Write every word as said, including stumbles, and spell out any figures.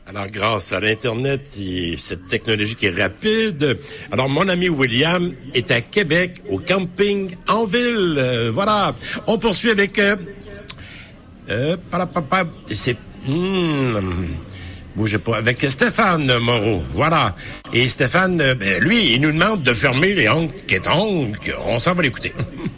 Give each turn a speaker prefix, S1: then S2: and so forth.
S1: Alors, grâce à l'Internet et cette technologie qui est rapide, alors mon ami William est à Québec, au camping en ville. Euh, voilà. On poursuit avec... Euh, euh, papa, c'est... Hmm, bougez pas. Avec Stéphane Moreau. Voilà. Et Stéphane, ben, lui, il nous demande de fermer les ongles. On s'en va l'écouter.